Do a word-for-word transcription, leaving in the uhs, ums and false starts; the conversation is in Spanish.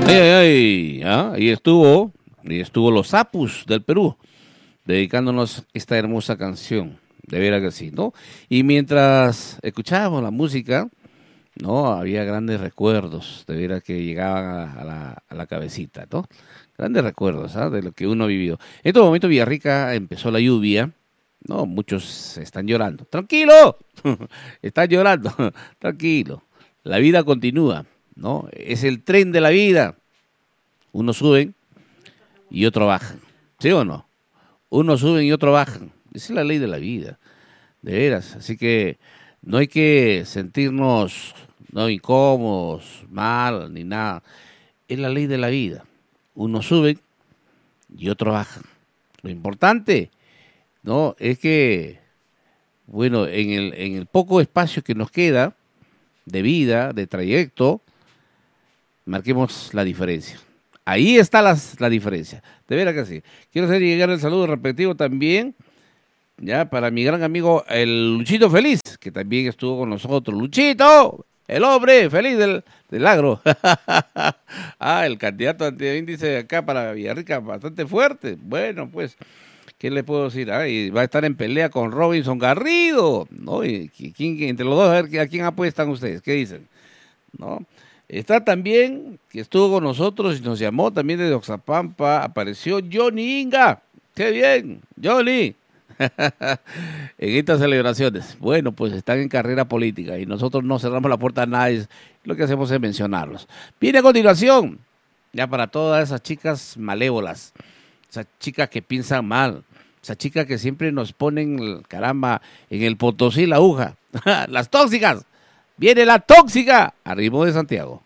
Ay, ay, ay. ¿Ah? Ahí estuvo, ahí estuvo los Apus del Perú, dedicándonos esta hermosa canción. De veras que sí, ¿no? Y mientras escuchábamos la música, no, había grandes recuerdos, de veras que llegaban a, a, la, a la cabecita, ¿no? Grandes recuerdos, ¿ah? De lo que uno ha vivido. En este momento Villarrica empezó la lluvia, no, muchos están llorando. ¡Tranquilo! Están llorando, tranquilo. La vida continúa, ¿no? Es el tren de la vida. Unos suben y otros bajan, ¿sí o no? Unos suben y otros bajan. Esa es la ley de la vida, de veras. Así que no hay que sentirnos no incómodos, mal, ni nada. Es la ley de la vida. Unos suben y otros bajan. Lo importante, ¿no? Es que, bueno, en el, en el poco espacio que nos queda de vida, de trayecto, marquemos la diferencia. Ahí está la, la diferencia. De veras que sí. Quiero hacer llegar el saludo respectivo también, ya, para mi gran amigo, el Luchito Feliz, que también estuvo con nosotros. ¡Luchito! El hombre feliz del, del agro. Ah, el candidato antiíndice acá para Villarrica, bastante fuerte. Bueno, pues, ¿qué le puedo decir? Ah, y va a estar en pelea con Robinson Garrido, ¿no? Y, ¿quién, entre los dos, a ver, ¿a quién apuestan ustedes? ¿Qué dicen? ¿No? Está también, que estuvo con nosotros y nos llamó también desde Oxapampa, apareció Johnny Inga. ¡Qué bien, Johnny! En estas celebraciones, bueno, pues están en carrera política y nosotros no cerramos la puerta a nadie, lo que hacemos es mencionarlos. Viene a continuación, ya para todas esas chicas malévolas, esas chicas que piensan mal, esas chicas que siempre nos ponen, caramba, en el Potosí la aguja, las tóxicas, viene la tóxica, a ritmo de Santiago.